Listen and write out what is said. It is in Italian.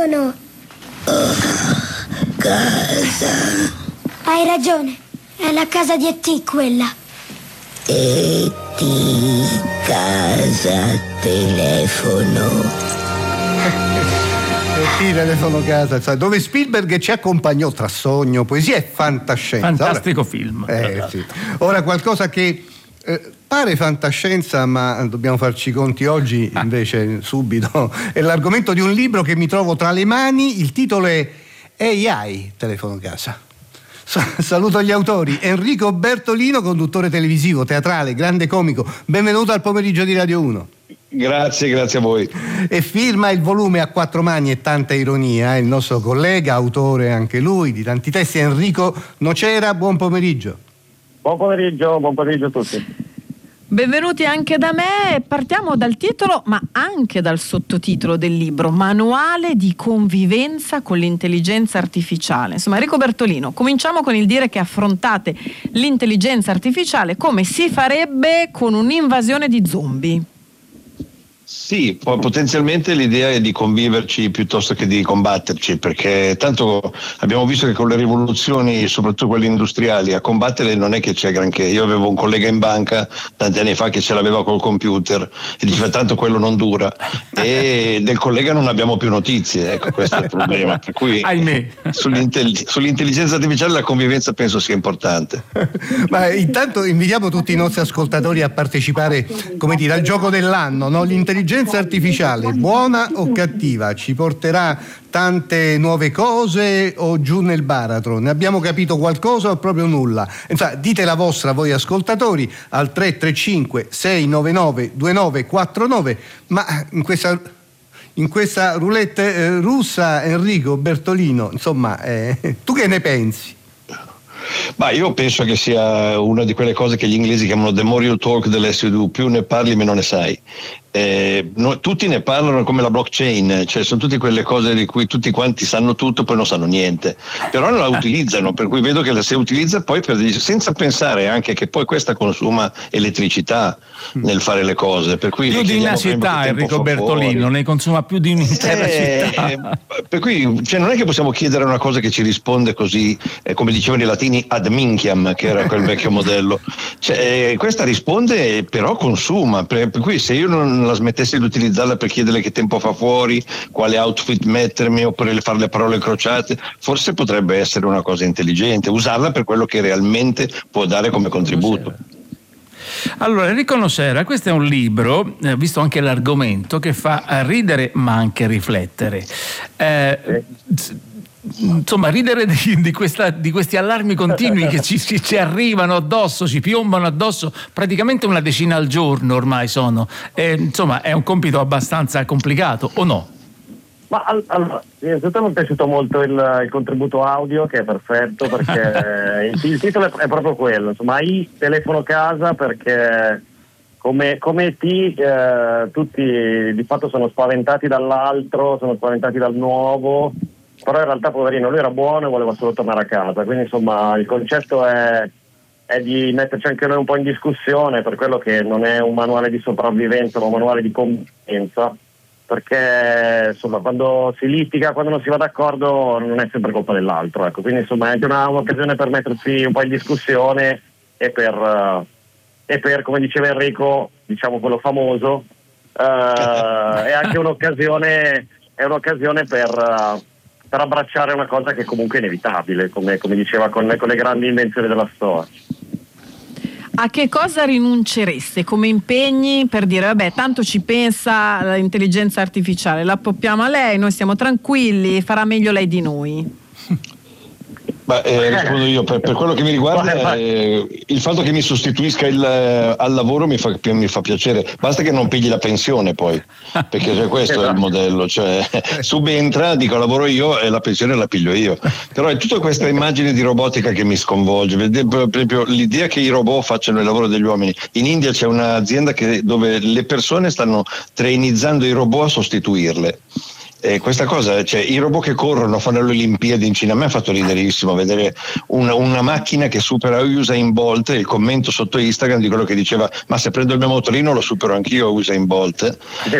telefono. Casa. Hai ragione, è la casa di E.T. quella. E.T. casa, telefono. E.T. telefono casa, dove Spielberg ci accompagnò tra sogno, poesia e fantascienza. Fantastico film. Sì. Ora qualcosa che pare fantascienza, ma dobbiamo farci i conti oggi, invece subito. È l'argomento di un libro che mi trovo tra le mani, il titolo è AI, telefono casa. Saluto gli autori. Enrico Bertolino, conduttore televisivo, teatrale, grande comico. Benvenuto al pomeriggio di Radio 1. Grazie a voi. E firma il volume a quattro mani e tanta ironia, il nostro collega, autore anche lui di tanti testi, Enrico Nocera. Buon pomeriggio. Buon pomeriggio a tutti. Benvenuti anche da me. Partiamo dal titolo, ma anche dal sottotitolo del libro, Manuale di convivenza con l'intelligenza artificiale. Insomma, Enrico Bertolino, cominciamo con il dire che affrontate l'intelligenza artificiale come si farebbe con un'invasione di zombie. Sì, potenzialmente l'idea è di conviverci piuttosto che di combatterci, perché tanto abbiamo visto che con le rivoluzioni, soprattutto quelle industriali, a combattere non è che c'è granché. Io avevo un collega in banca tanti anni fa che ce l'aveva col computer e diceva tanto quello non dura, e del collega non abbiamo più notizie, ecco, questo è il problema. Per cui sull'intelligenza artificiale la convivenza penso sia importante. Ma intanto invitiamo tutti i nostri ascoltatori a partecipare, come dire, al gioco dell'anno, no? L'intelligenza artificiale, buona o cattiva? Ci porterà tante nuove cose o giù nel baratro? Ne abbiamo capito qualcosa o proprio nulla? Insomma, dite la vostra voi ascoltatori al 335 699 2949. Ma in questa roulette russa, Enrico Bertolino, insomma, tu che ne pensi? Ma io penso che sia una di quelle cose che gli inglesi chiamano the more you talk the less you do, più ne parli meno ne sai. Tutti ne parlano come la blockchain, cioè sono tutte quelle cose di cui tutti quanti sanno tutto poi non sanno niente, però non la utilizzano, per cui vedo che la si utilizza poi senza pensare anche che poi questa consuma elettricità nel fare le cose, per cui più di una città, Enrico Bertolino, ne consuma più di un'intera città, per cui non è che possiamo chiedere una cosa che ci risponde così, come dicevano i latini, ad minchiam, che era quel vecchio modello, questa risponde però consuma, per cui se io non la smettessi di utilizzarla per chiederle che tempo fa fuori, quale outfit mettermi, oppure fare le parole crociate, forse potrebbe essere una cosa intelligente, usarla per quello che realmente può dare come contributo. Allora, Enrico Nocera, questo è un libro, visto anche l'argomento, che fa ridere ma anche riflettere. Insomma, ridere di questi allarmi continui che ci arrivano addosso, ci piombano addosso, praticamente una decina al giorno ormai sono. Insomma, è un compito abbastanza complicato, o no? Ma allora, innanzitutto mi è piaciuto molto il contributo audio, che è perfetto, perché il titolo è proprio quello, insomma, telefono casa, perché come tutti di fatto sono spaventati dall'altro, sono spaventati dal nuovo, però in realtà poverino lui era buono e voleva solo tornare a casa, quindi insomma il concetto è di metterci anche noi un po' in discussione, per quello che non è un manuale di sopravvivenza ma un manuale di convivenza, perché insomma quando si litiga, quando non si va d'accordo, non è sempre colpa dell'altro, ecco. Quindi insomma è anche un'occasione per mettersi un po' in discussione e per come diceva Enrico, diciamo quello famoso, è anche un'occasione per abbracciare una cosa che comunque è inevitabile, come diceva con le grandi invenzioni della storia. A che cosa rinuncereste come impegni per dire vabbè, tanto ci pensa l'intelligenza artificiale, la appoppiamo a lei, noi stiamo tranquilli, farà meglio lei di noi? Rispondo io, per quello che mi riguarda, il fatto che mi sostituisca al lavoro mi fa piacere, basta che non pigli la pensione poi, perché questo è il modello, cioè subentra, dico lavoro io e la pensione la piglio io, però è tutta questa immagine di robotica che mi sconvolge, per esempio l'idea che i robot facciano il lavoro degli uomini. In India c'è un'azienda dove le persone stanno trainizzando i robot a sostituirle. Questa cosa, cioè i robot che corrono, fanno le Olimpiadi in Cina, a me ha fatto riderissimo vedere una macchina che supera Usain Bolt, il commento sotto Instagram di quello che diceva ma se prendo il mio motorino lo supero anch'io Usain Bolt,